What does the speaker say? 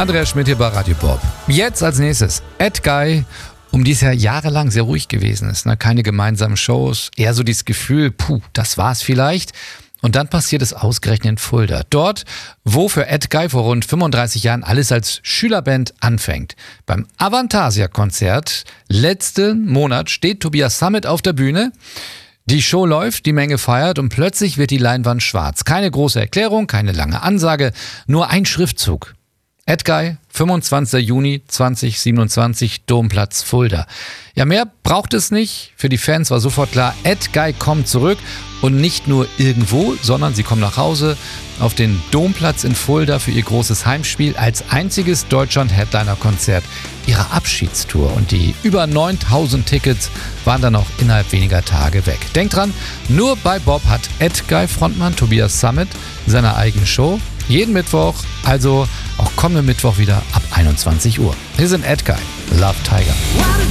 Andreas Schmidt hier bei Radio Bob. Jetzt als nächstes Edguy, um die es ja jahrelang sehr ruhig gewesen ist. Ne? Keine gemeinsamen Shows, eher so dieses Gefühl, das war's vielleicht. Und dann passiert es ausgerechnet in Fulda. Dort, wo für Edguy vor rund 35 Jahren alles als Schülerband anfängt. Beim Avantasia-Konzert letzten Monat steht Tobias Sammet auf der Bühne. Die Show läuft, die Menge feiert und plötzlich wird die Leinwand schwarz. Keine große Erklärung, keine lange Ansage, nur ein Schriftzug. Edguy, 25. Juni 2027, Domplatz Fulda. Ja, mehr braucht es nicht. Für die Fans war sofort klar, Edguy kommt zurück und nicht nur irgendwo, sondern sie kommen nach Hause auf den Domplatz in Fulda für ihr großes Heimspiel als einziges Deutschland-Headliner-Konzert ihrer Abschiedstour. Und die über 9000 Tickets waren dann auch innerhalb weniger Tage weg. Denkt dran, nur bei Bob hat Edguy-Frontmann Tobias Sammet seine eigene Show. Jeden Mittwoch, also auch kommenden Mittwoch wieder ab 21 Uhr. Wir sind Edguy, Love Tiger.